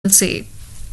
say.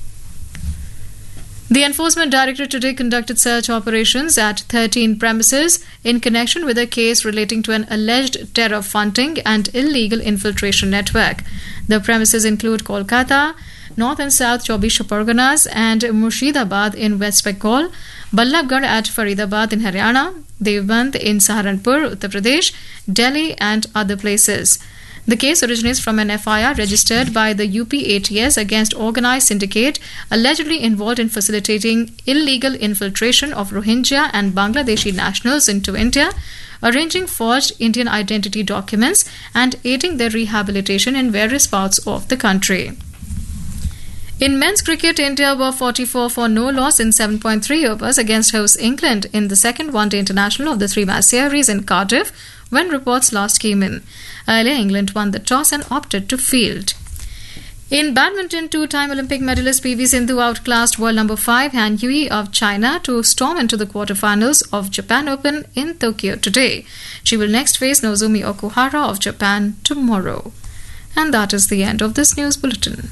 The Enforcement Directorate today conducted search operations at 13 premises in connection with a case relating to an alleged terror funding and illegal infiltration network. The premises include Kolkata, North and South 24 Parganas and Murshidabad in West Bengal, Ballabgarh at Faridabad in Haryana, Devband in Saharanpur, Uttar Pradesh, Delhi and other places. The case originates from an FIR registered by the UP ATS against organised syndicate allegedly involved in facilitating illegal infiltration of Rohingya and Bangladeshi nationals into India, arranging forged Indian identity documents and aiding their rehabilitation in various parts of the country. In men's cricket, India were 44 for no loss in 7.3 overs against host England in the second one-day international of the three-match series in Cardiff when reports last came in. Earlier, England won the toss and opted to field. In badminton, two-time Olympic medalist PV Sindhu outclassed world number 5 Han Yui of China to storm into the quarterfinals of Japan Open in Tokyo today. She will next face Nozomi Okuhara of Japan tomorrow. And that is the end of this news bulletin.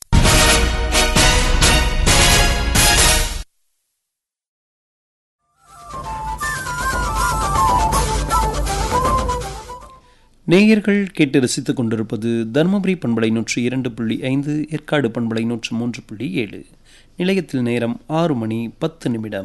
நேயர்கள் கேட்டு ரசித்துக் கொண்டிருப்பது தருமபுரி பண்பலை 102.5, ஏற்காடு பண்பலை 103.7. நிலையத்தில் நேரம் 6 மணி 10 நிமிடம்.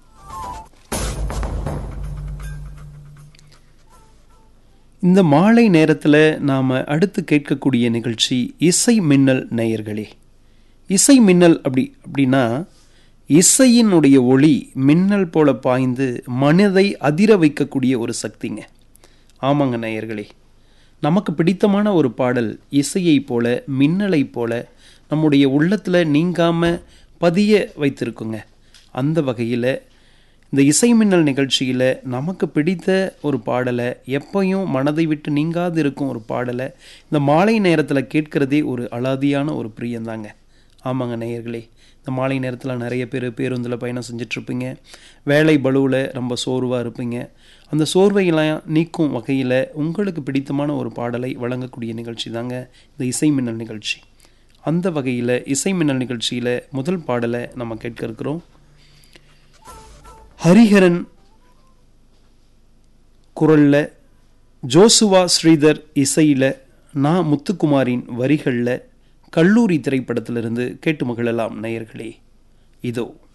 இந்த மாலை நேரத்தில் நாம் அடுத்து கேட்கக்கூடிய நிகழ்ச்சி இசை மின்னல். நேயர்களே, இசை மின்னல் அப்படின்னா இசையினுடைய ஒளி மின்னல் போல பாய்ந்து மனதை அதிர வைக்கக்கூடிய ஒரு சக்திங்க. ஆமாங்க நேயர்களே, நமக்கு பிடித்தமான ஒரு பாடல் இசையை போல மின்னலை போல நம்முடைய உள்ளத்தில் நீங்காமல் பதிய வைத்திருக்குங்க. அந்த வகையில் இந்த இசை மின்னல் நிகழ்ச்சியில் நமக்கு பிடித்த ஒரு பாடலை, எப்பையும் மனதை விட்டு நீங்காது இருக்கும் ஒரு பாடலை இந்த மாலை நேரத்தில் கேட்கிறதே ஒரு அலாதியான ஒரு பிரியந்தாங்க. ஆமாங்க நேயர்களே, இந்த மாலை நேரத்தில் நிறைய பேர் பேருந்தில் பயணம் செஞ்சிட்ருப்பீங்க, வேலை பளுவில் ரொம்ப சோர்வாக இருப்பீங்க. அந்த சோர்வையெல்லாம் நீக்கும் வகையில் உங்களுக்கு பிடித்தமான ஒரு பாடலை வழங்கக்கூடிய நிகழ்ச்சி தாங்க இந்த இசை மின்னல் நிகழ்ச்சி. அந்த வகையில் இசை மின்னல் நிகழ்ச்சியில் முதல் பாடலை நம்ம கேட்க இருக்கிறோம். ஹரிஹரன் குரலில், ஜோசுவா ஸ்ரீதர் இசையில், நான் முத்துக்குமாரின் வரிகளில் கல்லூரி திரைப்படத்திலிருந்து கேட்டு மகிழலாம் நேயர்களே. இதோ